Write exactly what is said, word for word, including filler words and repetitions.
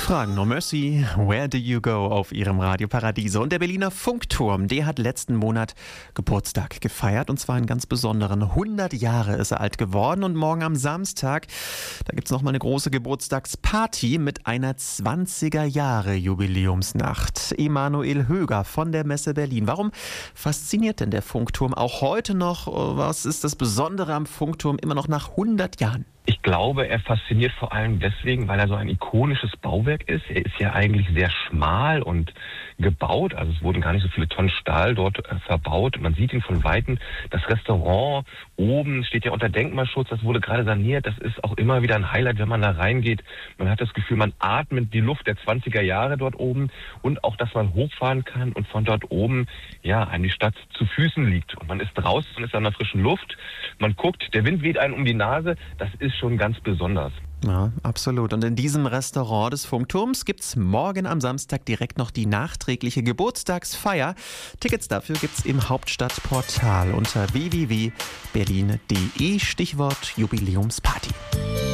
Fragen No Mercy, Where Do You Go auf ihrem Radio Paradiso. Und der Berliner Funkturm, der hat letzten Monat Geburtstag gefeiert und zwar einen ganz besonderen. hundert Jahre ist er alt geworden und morgen am Samstag, da gibt es nochmal eine große Geburtstagsparty mit einer zwanziger-Jahre-Jubiläumsnacht. Emanuel Höger von der Messe Berlin. Warum fasziniert denn der Funkturm auch heute noch? Was ist das Besondere am Funkturm immer noch nach hundert Jahren? Ich glaube, er fasziniert vor allem deswegen, weil er so ein ikonisches Bauwerk ist. Er ist ja eigentlich sehr schmal und gebaut, also es wurden gar nicht so viele Tonnen Stahl dort äh, verbaut. Man sieht ihn von Weitem. Das Restaurant oben steht ja unter Denkmalschutz, das wurde gerade saniert. Das ist auch immer wieder ein Highlight, wenn man da reingeht. Man hat das Gefühl, man atmet die Luft der zwanziger Jahre dort oben und auch, dass man hochfahren kann und von dort oben ja einem die Stadt zu Füßen liegt. Und man ist draußen, man ist an der frischen Luft, man guckt, der Wind weht einem um die Nase. Das ist schon ganz besonders. Ja, absolut. Und in diesem Restaurant des Funkturms gibt's morgen am Samstag direkt noch die nachträgliche Geburtstagsfeier. Tickets dafür gibt's im Hauptstadtportal unter w w w punkt berlin punkt d e, Stichwort Jubiläumsparty.